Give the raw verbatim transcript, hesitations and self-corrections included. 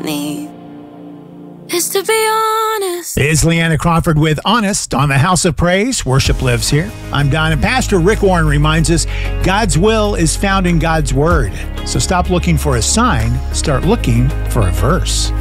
me is to be honest. It's Leanna Crawford with Honest on the House of Praise. Worship lives here. I'm Don, and Pastor Rick Warren reminds us God's will is found in God's Word. So stop looking for a sign, start looking for a verse.